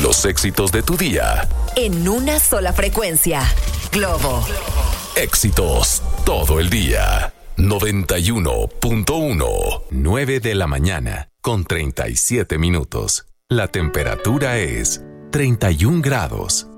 Los éxitos de tu día. En una sola frecuencia. Globo. Éxitos todo el día. 91.1. 9 de la mañana con 37 minutos. La temperatura es 31 grados.